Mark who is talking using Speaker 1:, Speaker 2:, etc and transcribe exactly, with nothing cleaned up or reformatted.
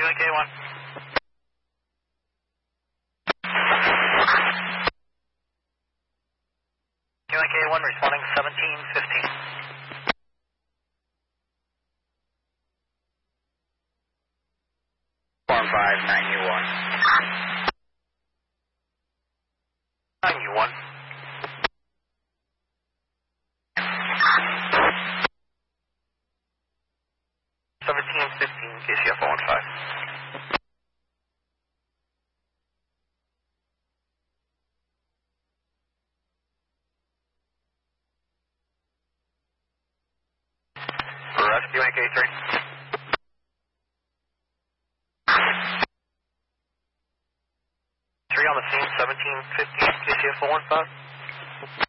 Speaker 1: K one. Q N K one responding seventeen fifteen. Form five nine U one. nine U one. seventeen fifteen K C F four one five. Rescue N K three. three on the scene, seventeen fifteen K C F four one five.